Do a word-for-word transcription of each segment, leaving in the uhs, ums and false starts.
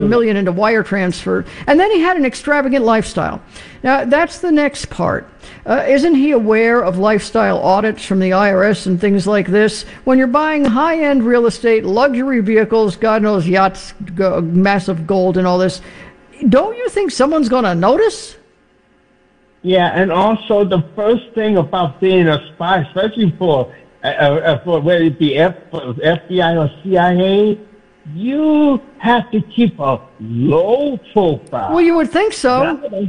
million into wire transfer, and then he had an extravagant lifestyle. Now, that's the next part. Uh, isn't he aware of lifestyle audits from the I R S and things like this? When you're buying high-end real estate, luxury vehicles, God knows yachts, go, massive gold and all this, don't you think someone's going to notice? Yeah, and also the first thing about being a spy, especially for, uh, uh, for whether it be F, F B I or C I A, you have to keep a low profile. Well, you would think so.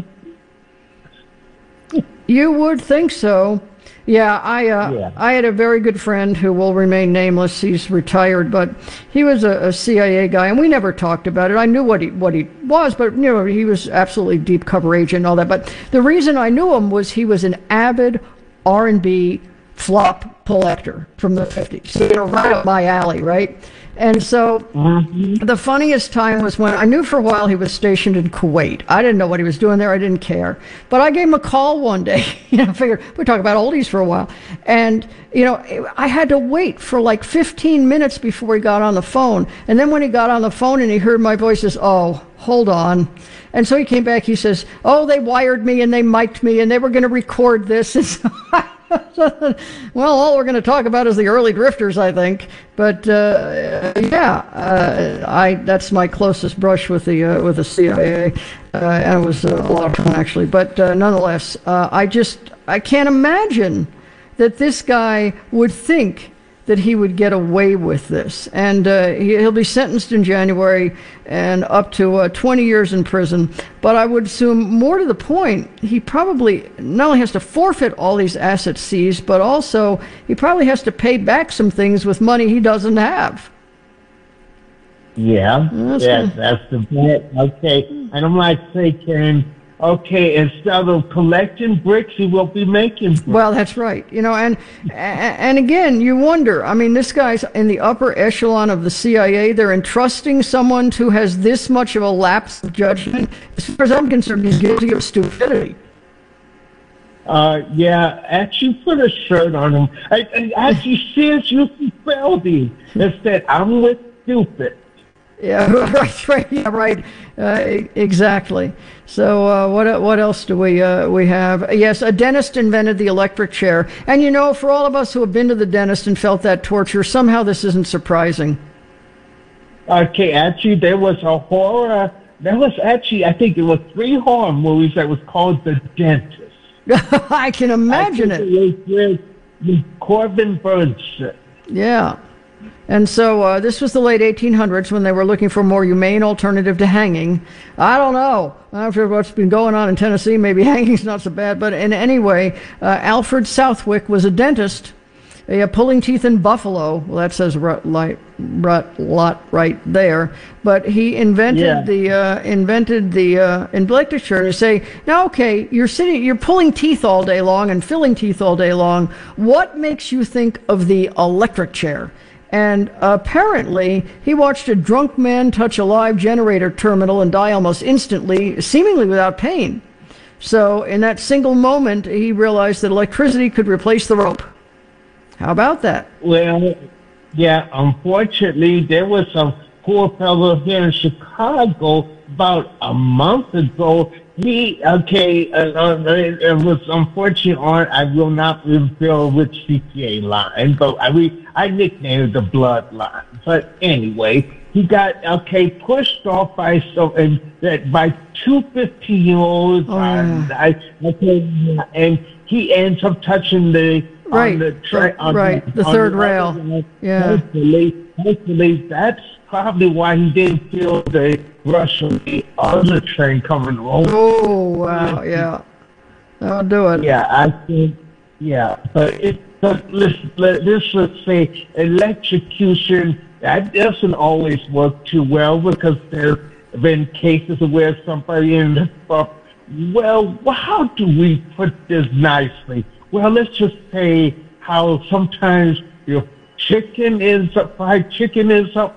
You would think so. Yeah, I uh, yeah. I had a very good friend who will remain nameless. He's retired, but he was a, a C I A guy, and we never talked about it. I knew what he what he was, but you know, he was absolutely deep cover agent and all that. But the reason I knew him was he was an avid R and B flop collector from the fifties. So, you know, right up my alley, right? And so mm-hmm. the funniest time was when I knew for a while he was stationed in Kuwait. I didn't know what he was doing there. I didn't care. But I gave him a call one day. You know, I figured we'd talk about oldies for a while. And, you know, I had to wait for like fifteen minutes before he got on the phone. And then when he got on the phone and he heard my voice, he says, oh, hold on. And so he came back. He says, oh, they wired me and they mic'd me and they were going to record this. And so I well, all we're going to talk about is the early drifters, I think. But uh, yeah, uh, I that's my closest brush with the uh, with the C I A, uh, and it was uh, a lot of fun actually. But uh, nonetheless, uh, I just I can't imagine that this guy would think that he would get away with this, and uh, he, he'll be sentenced in January and up to uh, twenty years in prison. But I would assume, more to the point, he probably not only has to forfeit all these assets seized, but also he probably has to pay back some things with money he doesn't have. Yeah, that's, yeah, that's the bet. Okay, and I'm like, say, Karen, okay, instead of collecting bricks, he will be making bricks. Well, that's right. You know, and and again, you wonder, I mean, this guy's in the upper echelon of the C I A. They're entrusting someone who has this much of a lapse of judgment. As far as I'm concerned, he's guilty of stupidity. Uh, yeah, actually put a shirt on him. I, I actually says you spelled him. Instead, I'm with stupid. Yeah, right, right, yeah, right, uh, exactly. So uh, what what else do we uh, we have? Yes, a dentist invented the electric chair, and you know, for all of us who have been to the dentist and felt that torture, somehow this isn't surprising. Okay, actually, there was a horror. There was actually, I think, there were three horror movies that was called The Dentist. I can imagine I think it. It was with Corbin Burnson. Yeah. And so uh, this was the late eighteen hundreds when they were looking for a more humane alternative to hanging. I don't know. After what's been going on in Tennessee, maybe hanging's not so bad. But in any way, uh, Alfred Southwick was a dentist, a, a pulling teeth in Buffalo. Well, that says rut, light, rut, lot right there. But he invented yeah. the uh, invented the uh, electric chair. And you say, now, okay, you're sitting, you're pulling teeth all day long and filling teeth all day long. What makes you think of the electric chair? And apparently, he watched a drunk man touch a live generator terminal and die almost instantly, seemingly without pain. So in that single moment, he realized that electricity could replace the rope. How about that? Well, yeah, unfortunately, there was a poor fellow here in Chicago about a month ago. He, okay, uh, uh, it was unfortunate on, I will not reveal which C P A line, but I re, I nicknamed it the bloodline. But anyway, he got, okay, pushed off by so, and that by two fifteen-year-olds, oh, and, I, okay, and he ends up touching the, right, on the, tra- on right, the, the third the rail. Line. Yeah. Hopefully, hopefully that's probably why he didn't feel the rush of the other train coming over. Oh, wow, yeah. That'll do it. Yeah, I think, yeah. But it, but listen, let, this, let's say, electrocution, that doesn't always work too well because there have been cases where somebody ended up, well, how do we put this nicely? Well, let's just say how sometimes your chicken is up, fried chicken is up,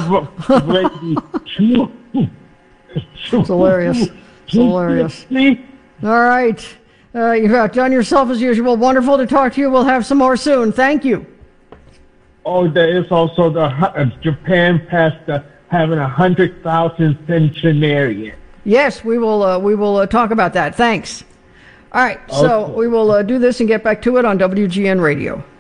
Oh. It's hilarious. It's hilarious. All right. Uh, you've outdone yourself as usual. Wonderful to talk to you. We'll have some more soon. Thank you. Oh, there is also the uh, Japan passed the having a hundred thousand centenarian. Yes, we will. Uh, we will uh, talk about that. Thanks. All right, so Okay. we will uh, do this and get back to it on W G N Radio.